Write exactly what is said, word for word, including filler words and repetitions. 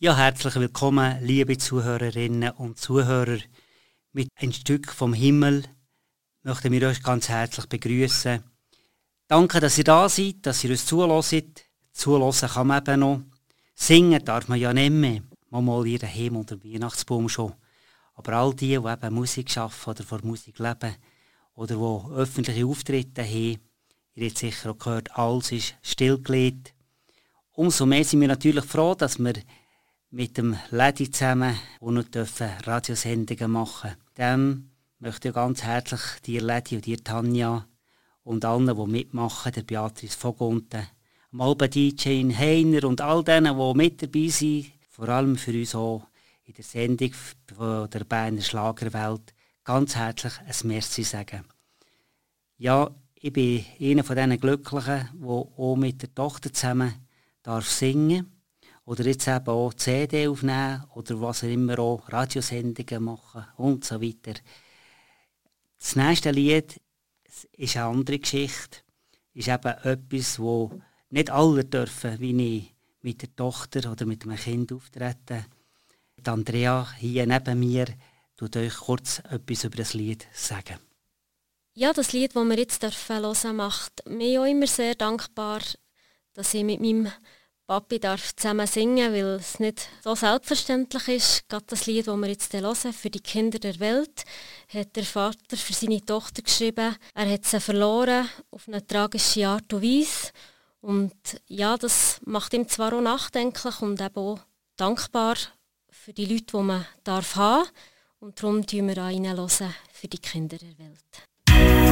Ja, herzlich willkommen, liebe Zuhörerinnen und Zuhörer. Mit ein Stück vom Himmel möchten wir euch ganz herzlich begrüßen. Danke, dass ihr da seid, dass ihr uns zuhört. Zuhören kann man eben noch. Singen darf man ja nicht mehr. Mal in daheim unter dem Weihnachtsbaum schon. Aber all die, die eben Musik arbeiten oder von Musik leben oder die öffentliche Auftritte haben, ihr habt sicher auch gehört, alles ist stillgelegt. Umso mehr sind wir natürlich froh, dass wir mit dem Ledi zusammen auch noch Radiosendungen machen dürfen. Dem möchte ich ganz herzlich dir, Ledi, und dir, Tanja, und allen, die mitmachen, der Beatrice Vogunten, dem Alben D J Heiner und all denen, die mit dabei sind, vor allem für uns auch in der Sendung von der Berner Schlagerwelt, ganz herzlich ein Merci sagen. Ja, ich bin einer von diesen Glücklichen, der auch mit der Tochter zusammen darf singen oder jetzt eben auch C D aufnehmen oder was auch immer, auch Radiosendungen machen und so weiter. Das nächste Lied ist eine andere Geschichte, ist eben etwas, wo nicht alle dürfen, wie ich mit der Tochter oder mit einem Kind auftreten. Die Andrea hier neben mir tut euch kurz etwas über das Lied sagen. Ja, das Lied, das wir jetzt hören dürfen, macht mich auch immer sehr dankbar, dass ich mit meinem Papi darf zusammen singen, weil es nicht so selbstverständlich ist. Gerade das Lied, das wir jetzt hören, für die Kinder der Welt, hat der Vater für seine Tochter geschrieben. Er hat sie verloren auf eine tragische Art und Weise. Und ja, das macht ihm zwar auch nachdenklich und eben auch dankbar für die Leute, die man darf haben. Und darum hören wir auch rein für die Kinder der Welt.